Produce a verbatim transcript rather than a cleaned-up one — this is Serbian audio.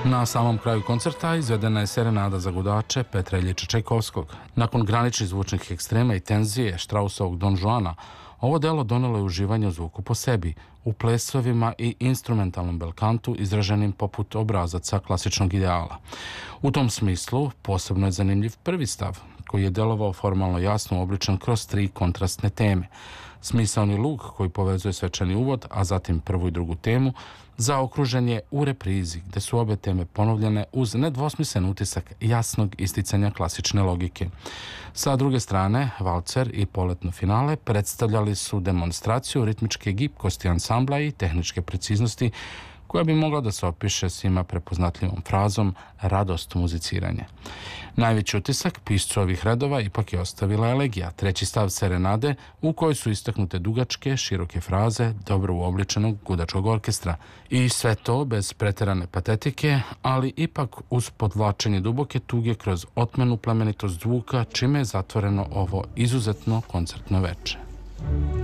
Na samom kraju koncerta izvedena je serenada za gudače Petra Iljiča Čajkovskog. Nakon graničnih zvučnih ekstrema i tenzije Štrausovog Don Juana, ovo delo donelo je uživanje u zvuku po sebi, u plesovima i instrumentalnom belkantu izraženim poput obrazaca klasičnog ideala. U tom smislu posebno je zanimljiv prvi stav, koji je delovao formalno jasno obličan kroz tri kontrastne teme. Smisaoni luk koji povezuje svečani uvod, a zatim prvu i drugu temu, zaokružen je u reprizi, gde su obe teme ponovljene uz nedvosmislen utisak jasnog isticanja klasične logike. Sa druge strane, valcer i poletno finale predstavljali su demonstraciju ritmičke gibkosti ansambla i tehničke preciznosti, koja bi mogla da se opiše svima prepoznatljivom frazom radost muziciranja. Najveći utisak piscu ovih redova ipak je ostavila elegija, treći stav serenade, u kojoj su istaknute dugačke, široke fraze dobro uobličenog gudačkog orkestra. I sve to bez preterane patetike, ali ipak uz podvlačenje duboke tuge kroz otmenu plemenitost zvuka, čime je zatvoreno ovo izuzetno koncertno veče.